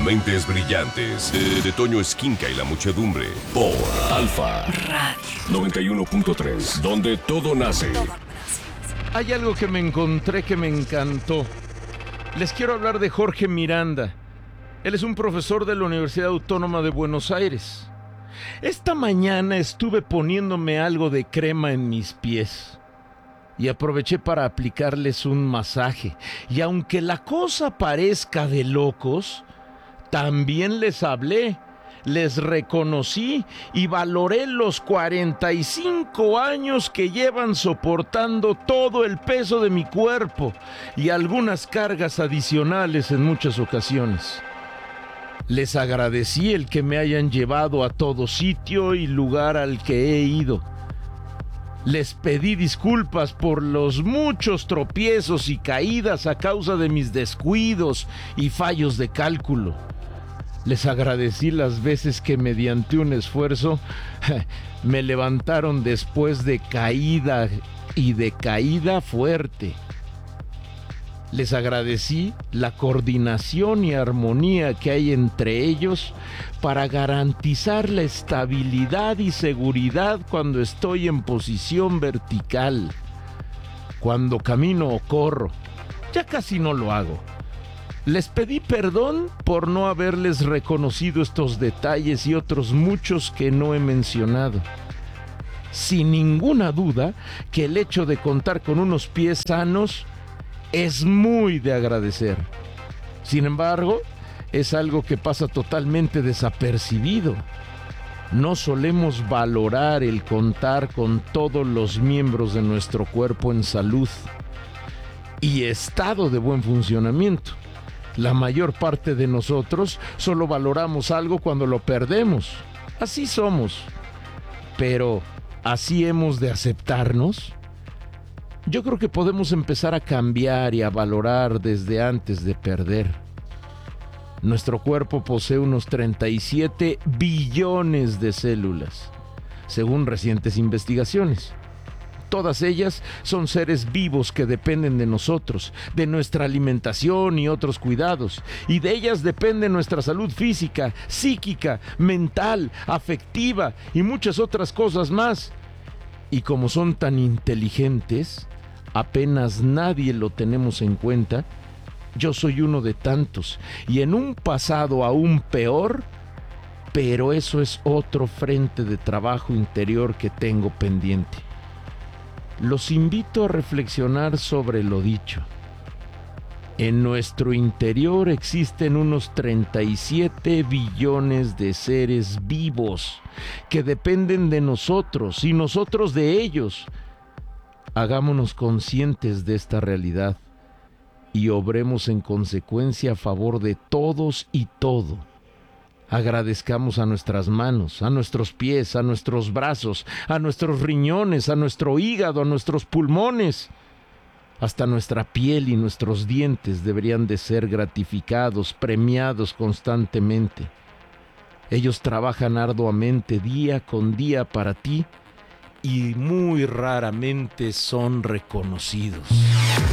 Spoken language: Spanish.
Mentes brillantes de Toño Esquinca y la muchedumbre por Alfa Radio 91.3, donde todo nace. Hay algo que me encontré que me encantó. Les quiero hablar de Jorge Miranda. Él es un profesor de la Universidad Autónoma de Buenos Aires. Esta mañana estuve poniéndome algo de crema en mis pies y aproveché para aplicarles un masaje. Y aunque la cosa parezca de locos, también les hablé, les reconocí y valoré los 45 años que llevan soportando todo el peso de mi cuerpo y algunas cargas adicionales en muchas ocasiones. Les agradecí el que me hayan llevado a todo sitio y lugar al que he ido. Les pedí disculpas por los muchos tropiezos y caídas a causa de mis descuidos y fallos de cálculo. Les agradecí las veces que mediante un esfuerzo me levantaron después de caída y de caída fuerte. Les agradecí la coordinación y armonía que hay entre ellos para garantizar la estabilidad y seguridad cuando estoy en posición vertical. Cuando camino o corro, ya casi no lo hago. Les pedí perdón por no haberles reconocido estos detalles y otros muchos que no he mencionado. Sin ninguna duda que el hecho de contar con unos pies sanos es muy de agradecer. Sin embargo, es algo que pasa totalmente desapercibido. No solemos valorar el contar con todos los miembros de nuestro cuerpo en salud y estado de buen funcionamiento. La mayor parte de nosotros solo valoramos algo cuando lo perdemos. Así somos. Pero, ¿así hemos de aceptarnos? Yo creo que podemos empezar a cambiar y a valorar desde antes de perder. Nuestro cuerpo posee unos 37 billones de células, según recientes investigaciones. Todas ellas son seres vivos que dependen de nosotros, de nuestra alimentación y otros cuidados. Y de ellas depende nuestra salud física, psíquica, mental, afectiva y muchas otras cosas más. Y como son tan inteligentes, apenas nadie lo tenemos en cuenta. Yo soy uno de tantos, y en un pasado aún peor, pero eso es otro frente de trabajo interior que tengo pendiente. Los invito a reflexionar sobre lo dicho. En nuestro interior existen unos 37 billones de seres vivos que dependen de nosotros y nosotros de ellos. Hagámonos conscientes de esta realidad y obremos en consecuencia a favor de todos y todo. Agradezcamos a nuestras manos, a nuestros pies, a nuestros brazos, a nuestros riñones, a nuestro hígado, a nuestros pulmones. Hasta nuestra piel y nuestros dientes deberían de ser gratificados, premiados constantemente. Ellos trabajan arduamente día con día para ti y muy raramente son reconocidos.